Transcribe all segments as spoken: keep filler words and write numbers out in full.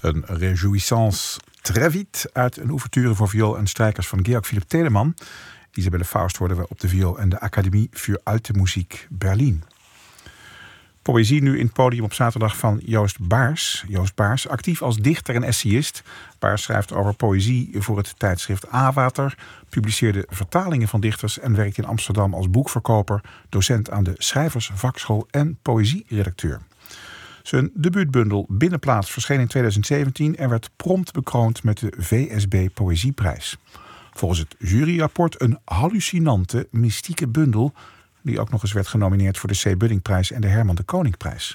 Een réjouissance très vite uit een ouverture voor viool en strijkers van Georg Philipp Telemann. Isabelle Faust hoorden we op de viool en de Académie für Alte Musik Berlin. Poëzie nu in het podium op zaterdag van Joost Baars. Joost Baars, actief als dichter en essayist. Baars schrijft over poëzie voor het tijdschrift A-Water, publiceerde vertalingen van dichters en werkt in Amsterdam als boekverkoper, docent aan de Schrijversvakschool en poëzieredacteur. Zijn debuutbundel Binnenplaats verscheen in tweeduizend zeventien en werd prompt bekroond met de V S B Poëzieprijs. Volgens het juryrapport een hallucinante, mystieke bundel die ook nog eens werd genomineerd voor de C. Buddingprijs en de Herman de Koningprijs.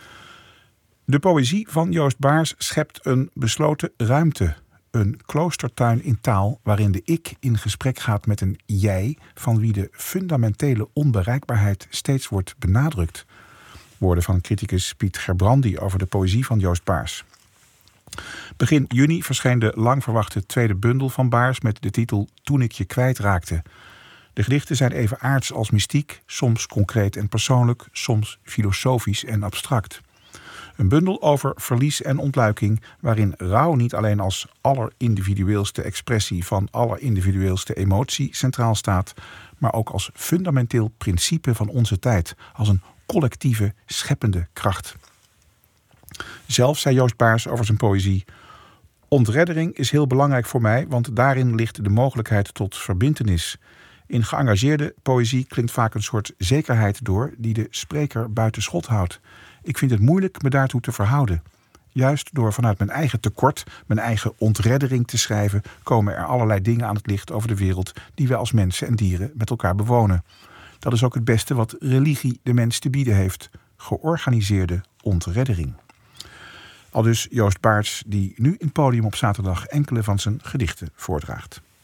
De poëzie van Joost Baars schept een besloten ruimte. Een kloostertuin in taal waarin de ik in gesprek gaat met een jij van wie de fundamentele onbereikbaarheid steeds wordt benadrukt. Woorden van criticus Piet Gerbrandi over de poëzie van Joost Baars. Begin juni verscheen de lang verwachte tweede bundel van Baars met de titel Toen ik je kwijtraakte. De gedichten zijn even aards als mystiek, soms concreet en persoonlijk, soms filosofisch en abstract. Een bundel over verlies en ontluiking, waarin rouw niet alleen als allerindividueelste expressie van allerindividueelste emotie centraal staat, maar ook als fundamenteel principe van onze tijd, als een collectieve, scheppende kracht. Zelf zei Joost Baars over zijn poëzie: ontreddering is heel belangrijk voor mij, want daarin ligt de mogelijkheid tot verbintenis. In geëngageerde poëzie klinkt vaak een soort zekerheid door die de spreker buiten schot houdt. Ik vind het moeilijk me daartoe te verhouden. Juist door vanuit mijn eigen tekort, mijn eigen ontreddering te schrijven, komen er allerlei dingen aan het licht over de wereld die wij als mensen en dieren met elkaar bewonen. Dat is ook het beste wat religie de mens te bieden heeft: georganiseerde ontreddering. Aldus Joost Baars, die nu in het podium op zaterdag enkele van zijn gedichten voordraagt.